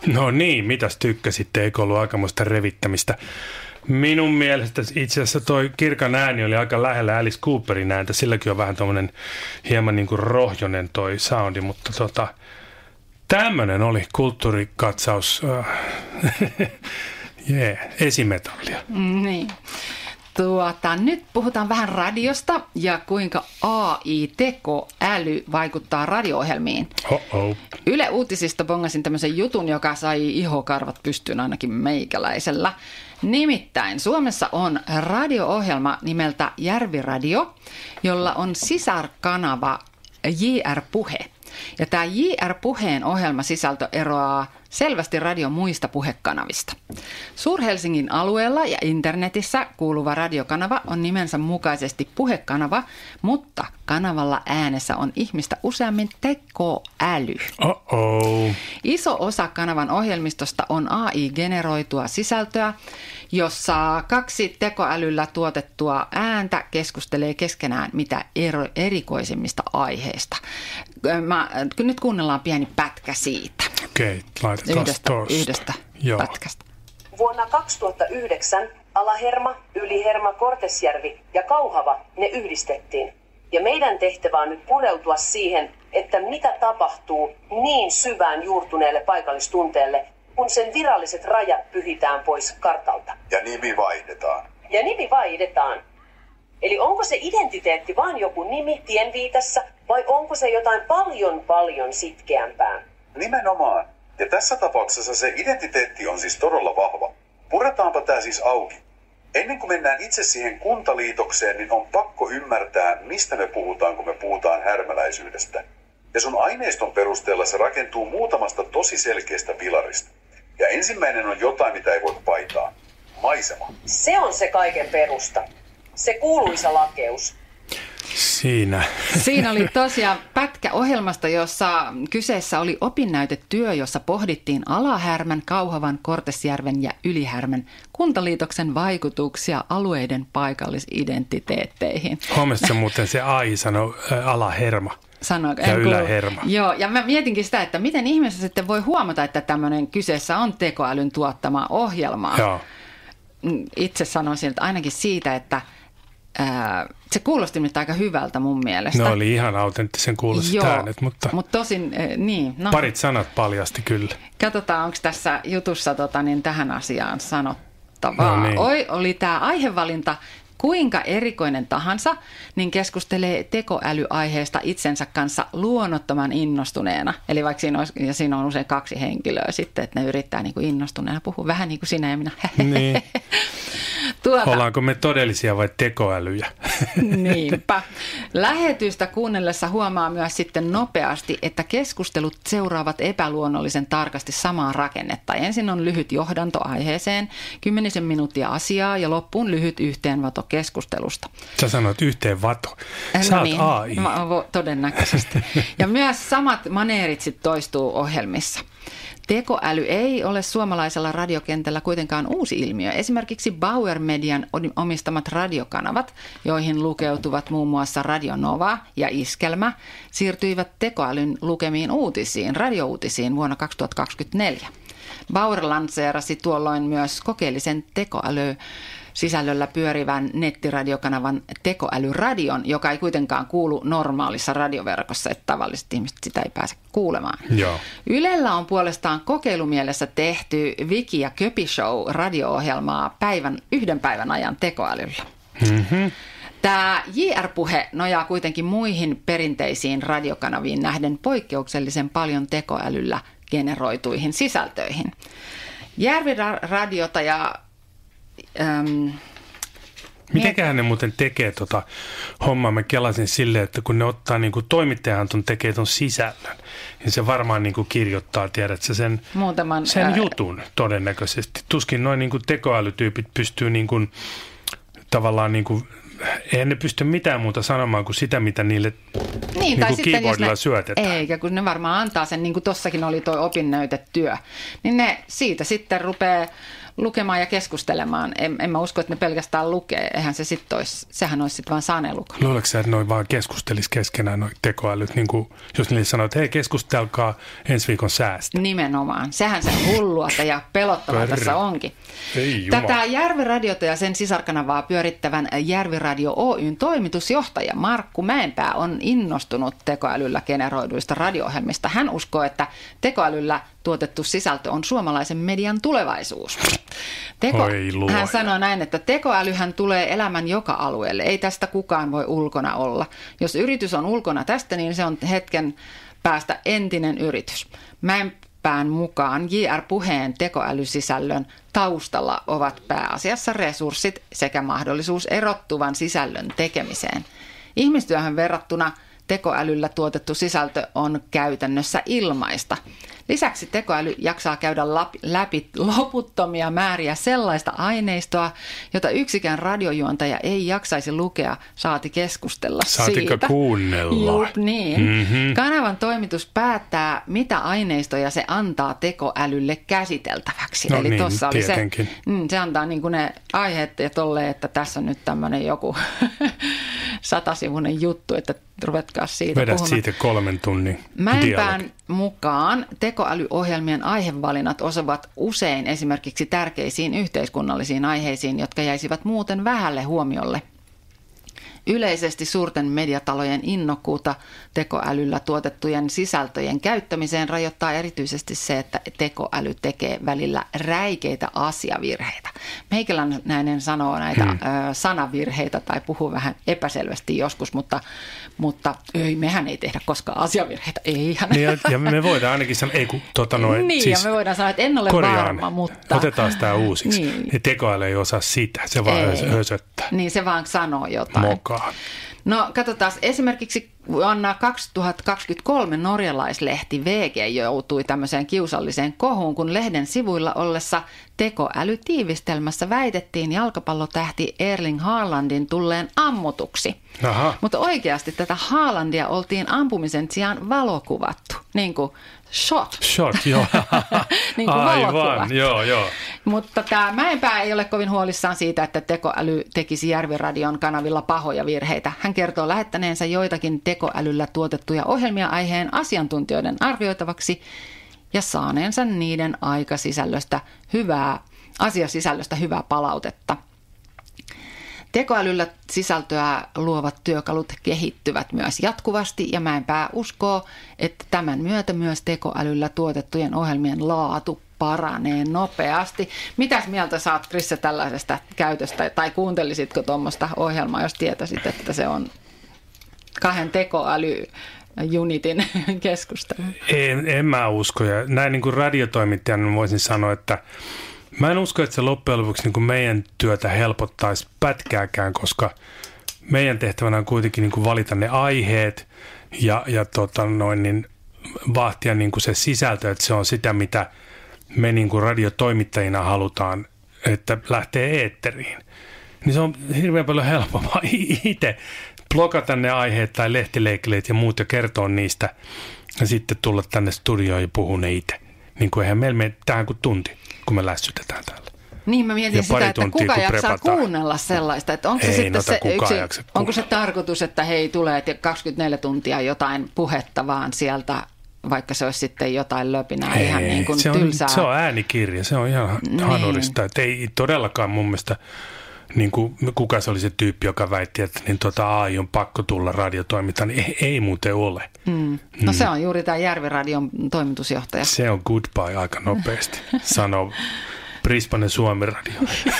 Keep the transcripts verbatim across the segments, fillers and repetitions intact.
No niin, mitäs tykkäsitte? Eikö ollut aikamoista revittämistä? Minun mielestä itse asiassa toi Kirkan ääni oli aika lähellä Alice Cooperin ääntä. Silläkin on vähän tommonen hieman niin kuin rohjonen toi soundi, mutta tota, tämmönen oli kulttuurikatsaus. yeah, esimetallia. Niin. Tuota, nyt puhutaan vähän radiosta ja kuinka A I-tekoäly vaikuttaa radio-ohjelmiin. Oh-oh. Yle Uutisista bongasin tämmöisen jutun, joka sai ihokarvat pystyyn ainakin meikäläisellä. Nimittäin Suomessa on radio-ohjelma nimeltä Järviradio, jolla on sisarkanava J R-puhe. Ja tämä J R-puheen ohjelmasisältö eroaa selvästi radion muista puhekanavista. Suur-Helsingin alueella ja internetissä kuuluva radiokanava on nimensä mukaisesti puhekanava, mutta kanavalla äänessä on ihmistä useammin tekoäly. Uh-oh. Iso osa kanavan ohjelmistosta on A I-generoitua sisältöä, jossa kaksi tekoälyllä tuotettua ääntä keskustelee keskenään mitä ero, erikoisimmista aiheista. Mä, nyt kuunnellaan pieni pätkä siitä. Okei, laitetaan yhdestä, yhdestä pätkästä. Vuonna kaksituhattayhdeksän Alaherma, Yliherma, Kortesjärvi ja Kauhava ne yhdistettiin. Ja meidän tehtävä on nyt pureutua siihen, että mitä tapahtuu niin syvään juurtuneelle paikallistunteelle, kun sen viralliset rajat pyhitään pois kartalta. Ja nimi vaihdetaan. Ja nimi vaihdetaan. Eli onko se identiteetti vain joku nimi tienviitassa vai onko se jotain paljon paljon sitkeämpää? Nimenomaan. Ja tässä tapauksessa se identiteetti on siis todella vahva. Puretaanpa tää siis auki. Ennen kuin mennään itse siihen kuntaliitokseen, niin on pakko ymmärtää, mistä me puhutaan, kun me puhutaan härmäläisyydestä. Ja sun aineiston perusteella se rakentuu muutamasta tosi selkeästä pilarista. Ja ensimmäinen on jotain, mitä ei voi paitaa. Maisema. Se on se kaiken perusta. Se kuuluisa lakeus. Siinä. Siinä oli tosiaan pätkä ohjelmasta, jossa kyseessä oli opinnäytetyö, jossa pohdittiin Alahärmän, Kauhavan, Kortesjärven ja Ylihärmän kuntaliitoksen vaikutuksia alueiden paikallisidentiteetteihin. Huomasitko muuten se A I sanoi ä, Alaherma Sano, ja Yläherma. Joo, ja mä mietinkin sitä, että miten ihmisessä sitten voi huomata, että tämmöinen kyseessä on tekoälyn tuottama ohjelma. Joo. Itse sanoisin, että ainakin siitä, että ää, se kuulosti nyt aika hyvältä mun mielestä. No oli ihan autenttisen kuuloiset äänet, mutta mut tosin, äh, niin. No. Parit sanat paljasti kyllä. Katsotaan, onko tässä jutussa tota, niin tähän asiaan sanottavaa. No niin. Oi, oli tämä aihevalinta kuinka erikoinen tahansa, niin keskustelee tekoälyaiheesta itsensä kanssa luonnottoman innostuneena. Eli vaikka siinä, olisi, ja siinä on usein kaksi henkilöä sitten, että ne yrittää niin kuin innostuneena puhua vähän niin kuin sinä ja minä. Niin. Tuota, Ollaanko me todellisia vai tekoälyjä? Niinpä. Lähetystä kuunnellessa huomaa myös sitten nopeasti, että keskustelut seuraavat epäluonnollisen tarkasti samaa rakennetta. Ensin on lyhyt johdanto aiheeseen, kymmenisen minuuttia asiaa ja loppuun lyhyt yhteenveto keskustelusta. Sä sanoit yhteenvato. Sä no oot niin, A I. Todennäköisesti. Ja myös samat maneerit sit toistuu ohjelmissa. Tekoäly ei ole suomalaisella radiokentällä kuitenkaan uusi ilmiö. Esimerkiksi Bauer Median omistamat radiokanavat, joihin lukeutuvat muun muassa Radio Nova ja Iskelmä, siirtyivät tekoälyn lukemiin uutisiin, radiouutisiin vuonna kaksituhattakaksikymmentäneljä. Bauer lanseerasi tuolloin myös kokeellisen tekoäly sisällöllä pyörivän nettiradiokanavan Tekoälyradion, joka ei kuitenkaan kuulu normaalissa radioverkossa, että tavalliset ihmiset sitä ei pääse kuulemaan. Joo. Ylellä on puolestaan kokeilumielessä tehty Viki ja Köpi Show radio-ohjelmaa päivän, yhden päivän ajan tekoälyllä. Mm-hmm. Tämä J R-puhe nojaa kuitenkin muihin perinteisiin radiokanaviin nähden poikkeuksellisen paljon tekoälyllä generoituihin sisältöihin. Järviradiota ja Ähm, Mitenköhän ne muuten tekee tota hommaa? Mä kelasin silleen, että kun ne ottaa, niin kuin toimittajahan ton tekee ton sisällön, niin se varmaan niin kuin kirjoittaa, tiedätkö, sen, Muutaman, sen ää... jutun todennäköisesti. Tuskin noin niin kuin tekoälytyypit pystyy niin kuin, tavallaan, niin kuin, eihän ne pysty mitään muuta sanomaan kuin sitä, mitä niille niin, niin tai kuin keyboardilla ne, syötetään. Eikä, kun ne varmaan antaa sen, niin kuin tossakin oli toi opinnäytetyö, niin ne siitä sitten rupeaa lukemaan ja keskustelemaan. En, en mä usko, että ne pelkästään lukee. Eihän se sitten olisi, sehän olisi sitten vaan saneluko. Luuletko sä, että noin vaan keskustelisi keskenään noin tekoälyt, niin kuin, jos niille sanoo, että hei, keskustelkaa ensi viikon säästä. Nimenomaan. Sehän se hullua ja pelottavaa tässä onkin. Tätä Järviradiota ja sen sisarkanavaa pyörittävän Järviradio Oyn toimitusjohtaja Markku Mäenpää on innostunut tekoälyllä generoiduista radio-ohjelmista. Hän uskoo, että tekoälyllä tuotettu sisältö on suomalaisen median tulevaisuus. Teko, hän sanoo näin, että tekoälyhän tulee elämän joka alueelle. Ei tästä kukaan voi ulkona olla. Jos yritys on ulkona tästä, niin se on hetken päästä entinen yritys. Mäenpään mukaan J R-puheen tekoälysisällön taustalla ovat pääasiassa resurssit sekä mahdollisuus erottuvan sisällön tekemiseen. Ihmistyöhön verrattuna tekoälyllä tuotettu sisältö on käytännössä ilmaista. Lisäksi tekoäly jaksaa käydä läpi loputtomia määriä sellaista aineistoa, jota yksikään radiojuontaja ei jaksaisi lukea, saati keskustella Saatika siitä. kuunnella. Jup, niin. Mm-hmm. Kanavan toimitus päättää, mitä aineistoja se antaa tekoälylle käsiteltäväksi. No Eli niin, tuossa oli se, mm, se antaa niin kuin ne aiheet ja tolleen, että tässä on nyt tämmöinen joku satasivuinen juttu, että ruvetkaa siitä Vedät puhumaan. siitä kolmen tunnin Mäenpään dialogi. mukaan tekoälyohjelmien aihevalinnat osuvat usein esimerkiksi tärkeisiin yhteiskunnallisiin aiheisiin, jotka jäisivät muuten vähälle huomiolle. Yleisesti suurten mediatalojen innokkuutta tekoälyllä tuotettujen sisältöjen käyttämiseen rajoittaa erityisesti se, että tekoäly tekee välillä räikeitä asiavirheitä. Meikäläinen sanoo näitä hmm. ö, sanavirheitä tai puhuu vähän epäselvästi joskus, mutta, mutta ei, mehän ei tehdä koskaan asiavirheitä. Eihän. Niin ja, ja me voidaan ainakin sanoa, ei kun tota noin. Niin, siis ja me voidaan sanoa, että en ole korjaan. varma, mutta Otetaan sitä uusiksi. Niin. Ja tekoäly ei osaa sitä, se vaan ei. hösöttää. Niin, se vaan sanoo jotain. Mokaa. No katsotaan, esimerkiksi vuonna kaksituhattakaksikymmentäkolme norjalaislehti V G joutui tämmöiseen kiusalliseen kohuun, kun lehden sivuilla ollessa tekoälytiivistelmässä väitettiin jalkapallotähti Erling Haalandin tulleen ammutuksi. Aha. Mutta oikeasti tätä Haalandia oltiin ampumisen sijaan valokuvattu, niin kuin shot. Shot, joo. niin kuin aivan, joo, joo. Mutta tämä Mäenpää ei ole kovin huolissaan siitä, että tekoäly tekisi Järviradion kanavilla pahoja virheitä. Hän kertoo lähettäneensä joitakin tekoälyllä tuotettuja ohjelmia aiheen asiantuntijoiden arvioitavaksi ja saaneensa niiden aikasisällöstä hyvää, asiasisällöstä hyvää palautetta. Tekoälyllä sisältöä luovat työkalut kehittyvät myös jatkuvasti ja Mäenpää uskoo, että tämän myötä myös tekoälyllä tuotettujen ohjelmien laatu paranee nopeasti. Mitäs mieltä saat, Krisse, tällaisesta käytöstä tai kuuntelisitko tuommoista ohjelmaa, jos tietäisit, että se on kahden tekoälyunitin keskustelu? En, en mä usko ja näin niin kuin radiotoimittajana voisin sanoa, että mä en usko, että se loppujen lopuksi niin kuin meidän työtä helpottaisi pätkääkään, koska meidän tehtävänä on kuitenkin niin kuin valita ne aiheet ja, ja tota noin, niin vahtia niin kuin se sisältö, että se on sitä, mitä me niin kuin radiotoimittajina halutaan, että lähtee eetteriin. Niin se on hirveän paljon helpompaa itse blokata ne aiheet tai lehtileikkeleet ja muut ja kertoa niistä ja sitten tulla tänne studioon ja puhua ne itse. Niin kuin eihän meillä mene tähän kuin tunti, kun me lässytetään täällä. Niin, mä mietin sitä, että tuntia, kuka jaksaa prepataan. Kuunnella sellaista, että onko se, sitten se, yksi, onko se tarkoitus, että hei, tulee kaksikymmentäneljä tuntia jotain puhetta vaan sieltä, vaikka se olisi sitten jotain löpinää, ei, ihan niin kuin se on, tylsää. Se on äänikirja, se on ihan niin. hanurista, että ei todellakaan mun mielestä, niin kuin, kuka se oli se tyyppi, joka väitti, että niin tota A I on pakko tulla radiotoimintaan, niin ei, ei muuten ole. Mm. No mm. se on juuri tämä Järviradion toimitusjohtaja. Se on goodbye aika nopeasti, sanoo Brisbane Suomi-radio.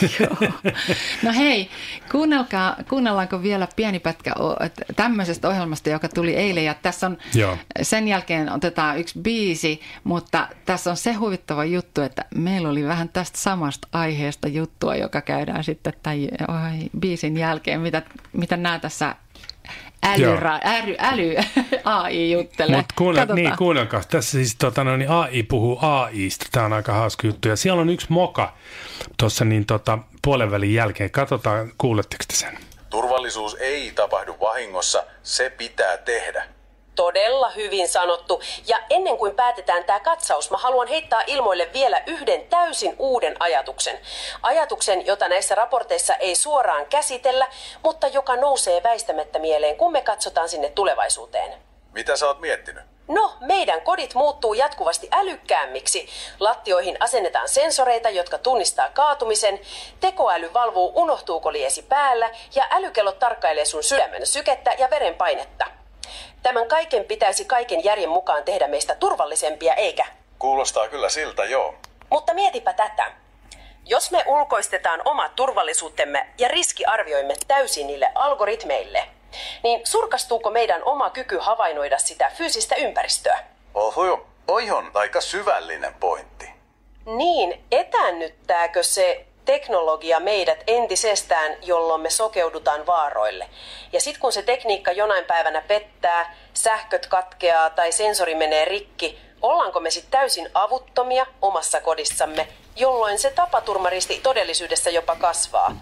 No hei, kuunnelkaa, kuunnellaanko vielä pieni pätkä tämmöisestä ohjelmasta, joka tuli eilen. Ja tässä on, Joo. sen jälkeen otetaan yksi biisi, mutta tässä on se huvittava juttu, että meillä oli vähän tästä samasta aiheesta juttua, joka käydään sitten tämän oi, biisin jälkeen. Mitä, mitä nämä tässä Älyra, äly, äly, A I juttelee. Mutta kuunnel, niin, kuunnelkaa. Tässä siis tota, no, niin A I puhuu A I:sta. Tämä on aika hauska juttu. Ja siellä on yksi moka tuossa niin, tota, puolen välin jälkeen. Katsotaan, kuuletteko te sen? Turvallisuus ei tapahdu vahingossa, se pitää tehdä. Todella hyvin sanottu. Ja ennen kuin päätetään tämä katsaus, mä haluan heittää ilmoille vielä yhden täysin uuden ajatuksen. Ajatuksen, jota näissä raporteissa ei suoraan käsitellä, mutta joka nousee väistämättä mieleen, kun me katsotaan sinne tulevaisuuteen. Mitä sä oot miettinyt? No, meidän kodit muuttuu jatkuvasti älykkäämmiksi. Lattioihin asennetaan sensoreita, jotka tunnistaa kaatumisen. Tekoäly valvoo, unohtuuko liesi päällä, ja älykellot tarkkailee sun sydämen sykettä ja verenpainetta. Tämän kaiken pitäisi kaiken järjen mukaan tehdä meistä turvallisempia, eikä? Kuulostaa kyllä siltä, joo. Mutta mietipä tätä. Jos me ulkoistetaan omat turvallisuutemme ja riskiarvioimme täysin niille algoritmeille, niin surkastuuko meidän oma kyky havainnoida sitä fyysistä ympäristöä? Oho, on aika syvällinen pointti. Niin, etäännyttääkö se teknologia meidät entisestään, jolloin me sokeudutaan vaaroille? Ja sitten kun se tekniikka jonain päivänä pettää, sähköt katkeaa tai sensori menee rikki, ollaanko me sitten täysin avuttomia omassa kodissamme, jolloin se tapaturmariski todellisuudessa jopa kasvaa?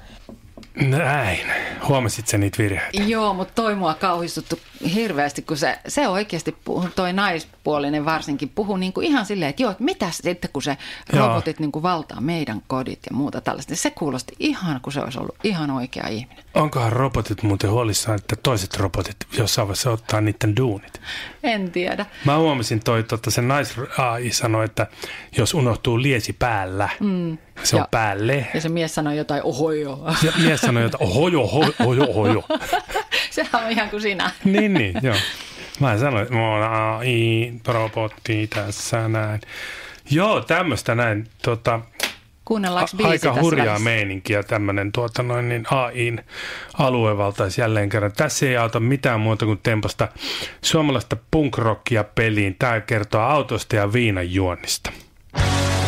Näin. Huomasit sä niitä virheitä? Joo, mutta toi mua kauhistuttu hirveästi, kun se, se oikeasti, puhuu, toi naispuolinen varsinkin, puhuu niinku ihan silleen, että joo, että mitä sitten, kun se joo. robotit niinku valtaa meidän kodit ja muuta tällaista. Se kuulosti ihan, kun se olisi ollut ihan oikea ihminen. Onkohan robotit muuten huolissaan, että toiset robotit jossain vaiheessa ottaa niiden duunit? En tiedä. Mä huomasin toi, että se nais-A I sanoi, että jos unohtuu liesi päällä, mm. se on ja, päälle. Ja se mies sanoi jotain ohojo. Ja mies sanoi jotain ohojo, ohojo, ohojo. Sehän on ihan kuin sinä. Niin, niin, joo. Mä sanoin, että mä oon A I-robotti tässä näin. Joo, tämmöistä näin. Tota, Kuunnellaanko biisi aika tässä hurjaa välissä? meininkiä tämmöinen tuota noin, niin A I:n aluevaltaisi jälleen kerran. Tässä ei auta mitään muuta kuin temposta suomalaista punk-rockia peliin. Tämä kertoo autosta ja viinan juonnista.